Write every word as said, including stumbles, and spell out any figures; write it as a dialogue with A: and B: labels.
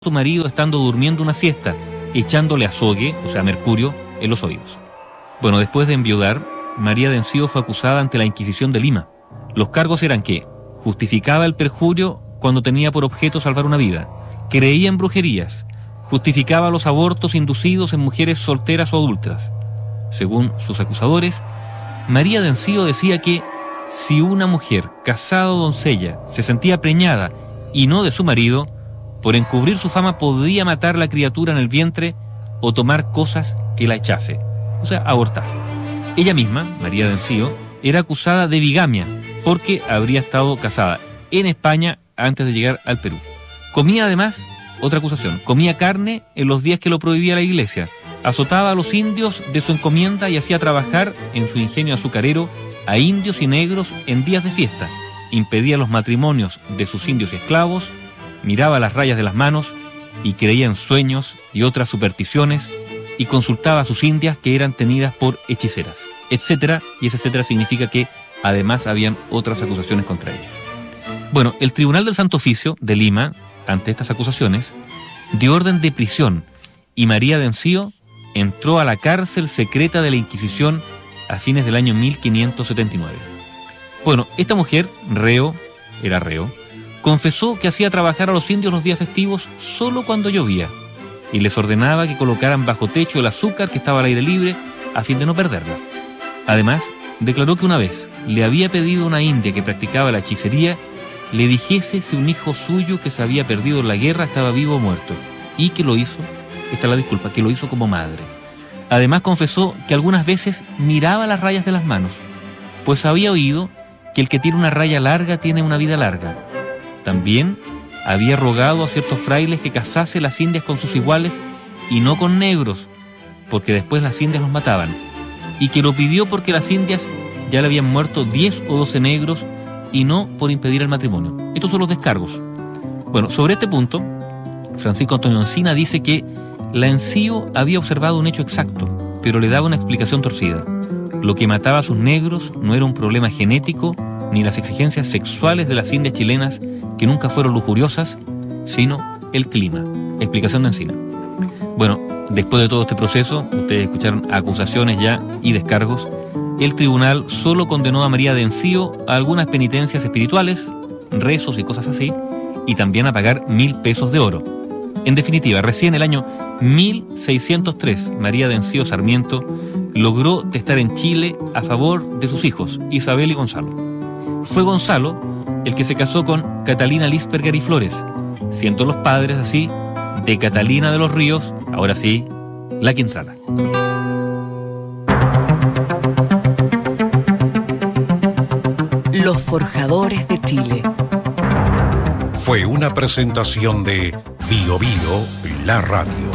A: su marido estando durmiendo una siesta, echándole azogue, o sea, mercurio, en los oídos. Bueno, después de enviudar, María de Encío fue acusada ante la Inquisición de Lima. Los cargos eran que justificaba el perjurio cuando tenía por objeto salvar una vida, creía en brujerías, justificaba los abortos inducidos en mujeres solteras o adúlteras. Según sus acusadores, María de Encío decía que si una mujer, casada o doncella, se sentía preñada y no de su marido, por encubrir su fama podía matar la criatura en el vientre o tomar cosas que la echase, o sea, abortar. Ella misma, María de Encío, era acusada de bigamia porque habría estado casada en España antes de llegar al Perú. Comía además, otra acusación, comía carne en los días que lo prohibía la iglesia, azotaba a los indios de su encomienda y hacía trabajar en su ingenio azucarero a indios y negros en días de fiesta, impedía los matrimonios de sus indios y esclavos, miraba las rayas de las manos y creía en sueños y otras supersticiones y consultaba a sus indias que eran tenidas por hechiceras, etcétera, y ese etcétera significa que además habían otras acusaciones contra ella. Bueno, el Tribunal del Santo Oficio de Lima, ante estas acusaciones, dio orden de prisión y María de Encío entró a la cárcel secreta de la Inquisición a fines del año mil quinientos setenta y nueve. Bueno, esta mujer, reo, era reo, confesó que hacía trabajar a los indios los días festivos solo cuando llovía y les ordenaba que colocaran bajo techo el azúcar que estaba al aire libre a fin de no perderla. Además, declaró que una vez le había pedido a una india que practicaba la hechicería le dijese si un hijo suyo que se había perdido en la guerra estaba vivo o muerto, y que lo hizo, esta es la disculpa, que lo hizo como madre. Además confesó que algunas veces miraba las rayas de las manos, pues había oído que el que tiene una raya larga tiene una vida larga. También había rogado a ciertos frailes que casase las indias con sus iguales y no con negros, porque después las indias los mataban, y que lo pidió porque las indias ya le habían muerto diez o doce negros y no por impedir el matrimonio. Estos son los descargos. Bueno, sobre este punto, Francisco Antonio Encina dice que la Encío había observado un hecho exacto, pero le daba una explicación torcida. Lo que mataba a sus negros no era un problema genético ni las exigencias sexuales de las indias chilenas, que nunca fueron lujuriosas, sino el clima. Explicación de Encina. Bueno, después de todo este proceso, ustedes escucharon acusaciones ya y descargos, el tribunal solo condenó a María de Encío a algunas penitencias espirituales, rezos y cosas así, y también a pagar mil pesos de oro. En definitiva, recién el año mil seiscientos tres, María de Encío Sarmiento logró testar en Chile a favor de sus hijos, Isabel y Gonzalo. Fue Gonzalo el que se casó con Catalina Lisperger y Flores, siendo los padres así de Catalina de los Ríos, ahora sí, la Quintrala.
B: Los Forjadores de Chile.
C: Fue una presentación de Bio Bio, la radio.